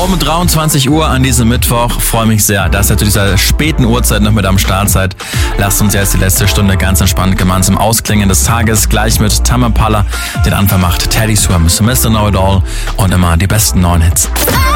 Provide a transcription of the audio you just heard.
Um 23 Uhr an diesem Mittwoch. Freue mich sehr, dass ihr zu dieser späten Uhrzeit noch mit am Start seid. Lasst uns jetzt die letzte Stunde ganz entspannt gemeinsam ausklingen des Tages. Gleich mit Tame Impala. Den Anfang macht Teddy Swims, Mr. Know It All und immer die besten neuen Hits.